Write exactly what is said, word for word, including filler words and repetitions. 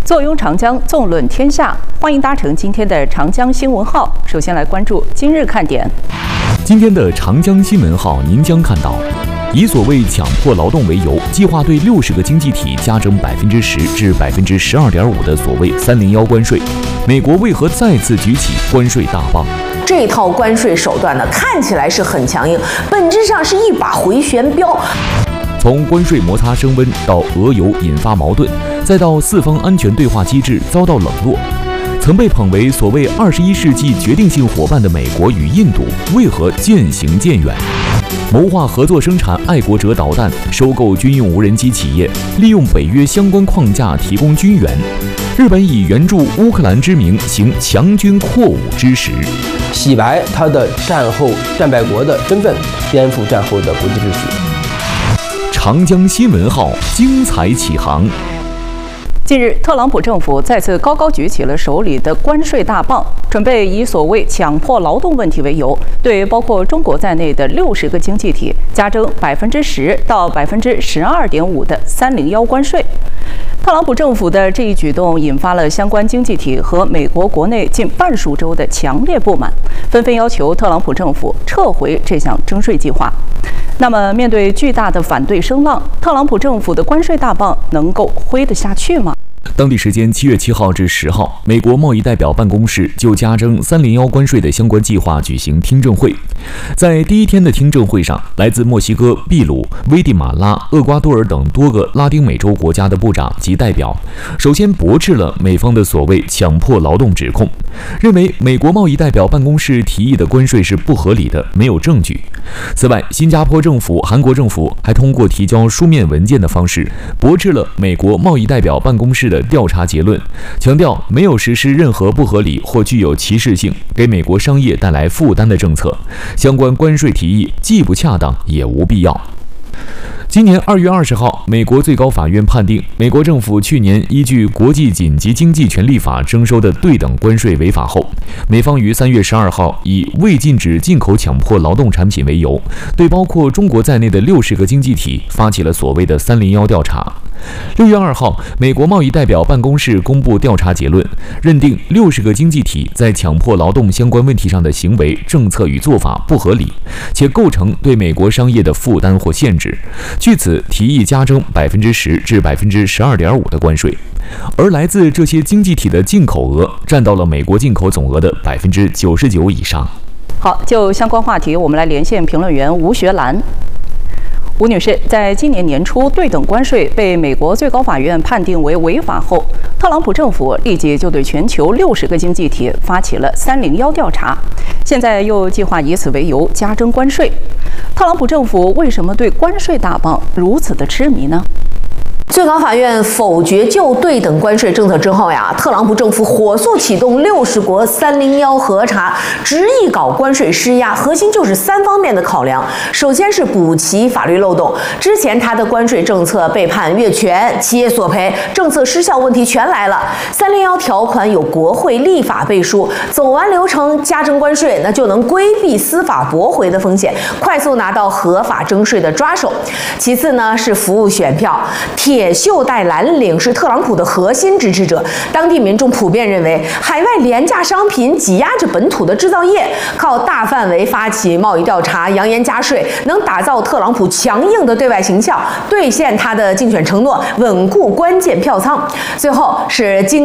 坐拥长江，纵论天下。欢迎搭乘今天的长江新闻号。首先来关注今日看点。 今天的长江新闻号，您将看到，以所谓强迫劳动为由，计划对六十个经济体加征百分之十至百分之十二点五的所谓“三零幺”关税。美国为何再次举起关税大棒？ 这套关税手段呢，看起来是很强硬，本质上是一把回旋镖。 从关税摩擦升温到俄油引发矛盾，再到四方安全对话机制遭到冷落，曾被捧为所谓二十一世纪决定性伙伴的美国与印度为何渐行渐远？谋划合作生产爱国者导弹，收购军用无人机企业，利用北约相关框架提供军援。日本以援助乌克兰之名行强军扩武之实， 洗白他的战后战败国的身份，颠覆战后的国际秩序。 长江新闻号精彩启航。 近日，特朗普政府再次高高举起了手里的关税大棒，准备以所谓强迫劳动问题为由，对包括中国在内的六十个经济体加征百分之十到百分之十二点五的“三零幺”关税。特朗普政府的这一举动引发了相关经济体和美国国内近半数州的强烈不满，纷纷要求特朗普政府撤回这项征税计划。那么，面对巨大的反对声浪，特朗普政府的关税大棒能够挥得下去吗？ 当地时间七月七号至十号，美国贸易代表办公室就加征“三零幺”关税的相关计划举行听证会。在第一天的听证会上，来自墨西哥、秘鲁、危地马拉、厄瓜多尔等多个拉丁美洲国家的部长及代表，首先驳斥了美方的所谓强迫劳动指控，认为美国贸易代表办公室提议的关税是不合理的，没有证据。此外，新加坡政府、韩国政府还通过提交书面文件的方式，驳斥了美国贸易代表办公室的调查结论，强调没有实施任何不合理或具有歧视性、给美国商业带来负担的政策，相关关税提议既不恰当也无必要。今年二月二十号，美国最高法院判定，美国政府去年依据《国际紧急经济权利法》征收的对等关税违法后，美方于三月十二号以未禁止进口强迫劳动产品为由，对包括中国在内的六十个经济体发起了所谓的“三零幺”调查。六月二号，美国贸易代表办公室公布调查结论，认定六十个经济体在强迫劳动相关问题上的行为、政策与做法不合理，且构成对美国商业的负担或限制，据此提议加征百分之十至百分之十二点五的关税，而来自这些经济体的进口额占到了美国进口总额的百分之九十九以上。 好，就相关话题，我们来连线评论员吴学兰。吴女士，在今年年初，对等关税被美国最高法院判定为违法后，特朗普政府立即就对全球六十个经济体发起了“三零幺”调查，现在又计划以此为由加征关税。特朗普政府为什么对关税大棒如此的痴迷呢？ 最高法院否决就对等关税政策之后呀，特朗普政府火速启动六十国三零幺核查，执意搞关税施压，核心就是三方面的考量。首先是补齐法律漏洞，之前他的关税政策被判越权、企业索赔、政策失效问题全来了。三零幺条款有国会立法背书，走完流程加征关税，那就能规避司法驳回的风险，快速拿到合法征税的抓手。其次呢是服务选票，铁锈带蓝领是特朗普的核心支持者，当地民众普遍认为，海外廉价商品挤压着本土的制造业，靠大范围发起贸易调查、扬言加税，能打造特朗普强硬的对外形象，兑现他的竞选承诺，稳固关键票仓。最后是经